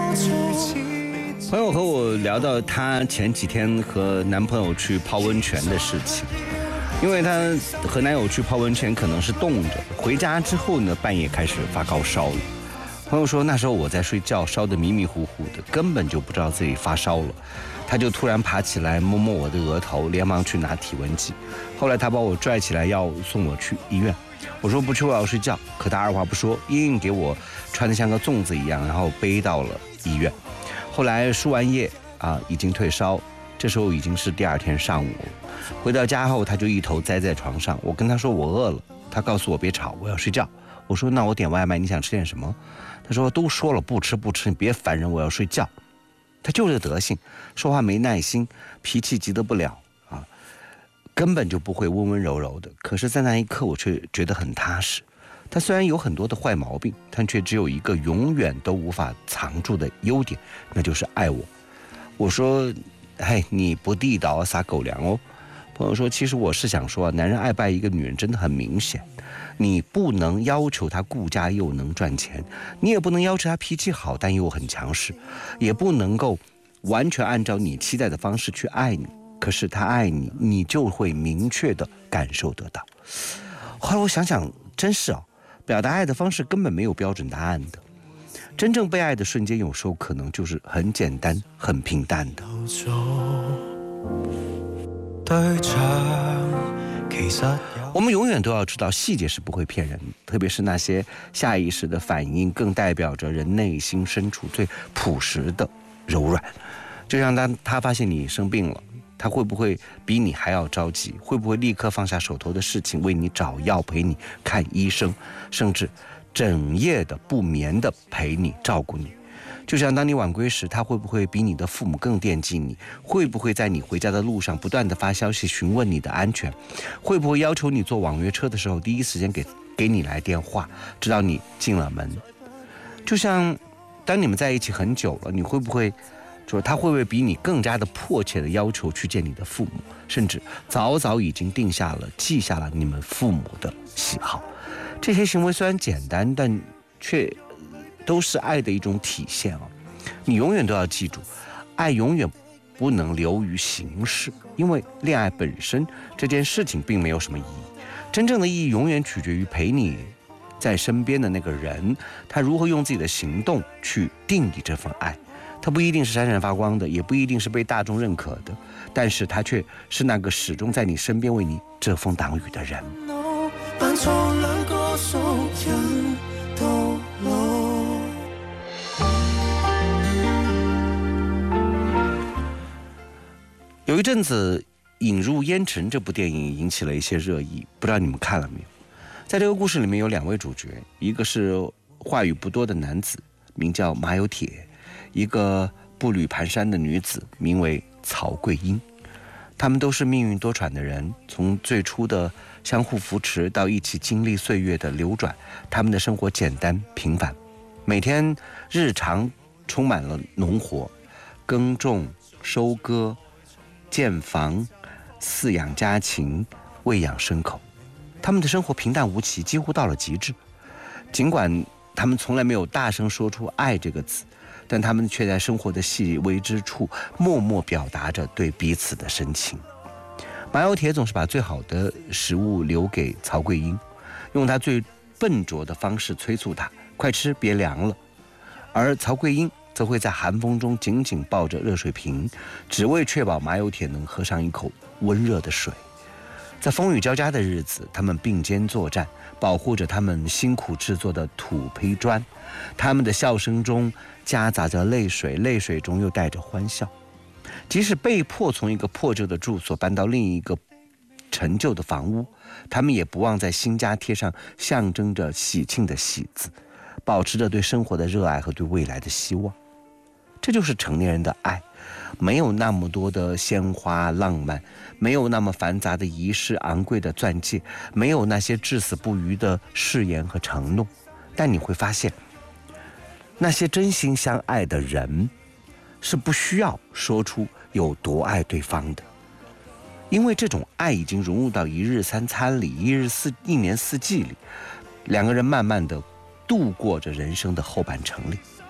朋友和我聊到她前几天和男朋友去泡温泉的事情，因为她和男友去泡温泉可能是冻着，回家之后呢，半夜开始发高烧了。朋友说那时候我在睡觉，烧得迷迷糊糊的，根本就不知道自己发烧了。他就突然爬起来摸摸我的额头，连忙去拿体温计。后来他把我拽起来要送我去医院，我说不去，我要睡觉。可他二话不说，硬硬给我穿得像个粽子一样，然后背到了医院。后来输完液已经退烧，这时候已经是第二天上午了。回到家后，他就一头栽在床上。我跟他说我饿了，他告诉我别吵，我要睡觉。我说那我点外卖，你想吃点什么？他说都说了不吃，你别烦人，我要睡觉。他就这德行，说话没耐心，脾气急得不了根本就不会温温柔柔的。可是在那一刻我却觉得很踏实。他虽然有很多的坏毛病，但却只有一个永远都无法藏住的优点，那就是爱我。我说嘿，你不地道，撒狗粮哦。朋友说其实我是想说，男人爱拜一个女人真的很明显。你不能要求他顾家又能赚钱，你也不能要求他脾气好但又很强势，也不能够完全按照你期待的方式去爱你。可是他爱你，你就会明确的感受得到。后来我想想，真是表达爱的方式根本没有标准答案的。真正被爱的瞬间，有时候可能就是很简单很平淡的。我们永远都要知道，细节是不会骗人的，特别是那些下意识的反应，更代表着人内心深处最朴实的柔软。就像当他发现你生病了，他会不会比你还要着急？会不会立刻放下手头的事情，为你找药，陪你看医生，甚至整夜的不眠的陪你照顾你？就像当你晚归时，他会不会比你的父母更惦记你？会不会在你回家的路上不断的发消息询问你的安全？会不会要求你坐网约车的时候第一时间给你来电话，直到你进了门？就像当你们在一起很久了，你会不会说他会不会比你更加的迫切的要求去见你的父母，甚至早早已经记下了你们父母的喜好？这些行为虽然简单，但却都是爱的一种体现你永远都要记住，爱永远不能流于形式，因为恋爱本身这件事情并没有什么意义，真正的意义永远取决于陪你在身边的那个人，他如何用自己的行动去定义这份爱。他不一定是闪闪发光的，也不一定是被大众认可的，但是他却是那个始终在你身边为你遮风挡雨的人。有一阵子《引入烟尘》这部电影引起了一些热议，不知道你们看了没有？在这个故事里面有两位主角，一个是话语不多的男子，名叫马有铁，一个步履蹒跚的女子，名为曹桂英。他们都是命运多舛的人，从最初的相互扶持到一起经历岁月的流转，他们的生活简单平凡，每天日常充满了农活，耕种、收割、建房、饲养家禽、喂养牲口。他们的生活平淡无奇，几乎到了极致。尽管他们从来没有大声说出爱这个字，但他们却在生活的细微之处默默表达着对彼此的深情。马有铁总是把最好的食物留给曹桂英，用他最笨拙的方式催促他快吃别凉了，而曹桂英则会在寒风中紧紧抱着热水瓶，只为确保马有铁能喝上一口温热的水。在风雨交加的日子，他们并肩作战，保护着他们辛苦制作的土坯砖。他们的笑声中夹杂着泪水，泪水中又带着欢笑。即使被迫从一个破旧的住所搬到另一个陈旧的房屋，他们也不忘在新家贴上象征着喜庆的喜字，保持着对生活的热爱和对未来的希望。这就是成年人的爱，没有那么多的鲜花浪漫，没有那么繁杂的仪式、昂贵的钻戒，没有那些至死不渝的誓言和承诺。但你会发现，那些真心相爱的人是不需要说出有多爱对方的，因为这种爱已经融入到一日三餐里，一年四季里，两个人慢慢的度过着人生的后半程里。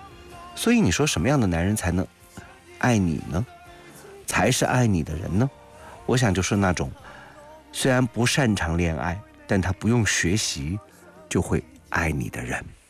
所以你说什么样的男人才能爱你呢？才是爱你的人呢？我想就是那种虽然不擅长恋爱，但他不用学习就会爱你的人。